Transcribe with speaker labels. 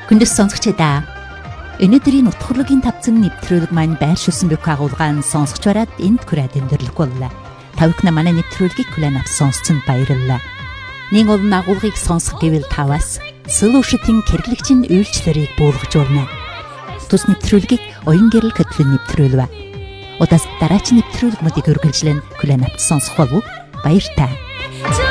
Speaker 1: Хүндэс сонсогчдаа өнөөдрийн утгуурлын тавцан нэвтрүүлэг маань байршуулсан бүх агуулгаан сонсогч бараад энд хүрээд өндөрлөх боллоо. Тавхна манай нэвтрүүлгийг хүлээн авсан сонсцонд баярлалаа. Нэг олон агуулгыг сонсох гэвэл таваас Solution-ийн хэрэглэгчийн үйлчлэлийг буулгаж урна. Тус нэвтрүүлгийг оюун гэрэл хөтөлбөр нэвтрүүлвэ. Удаас дараагийн нэвтрүүлгүүдийг үргэлжлэн хүлээн авч сонсох болов уу? Баяр таа.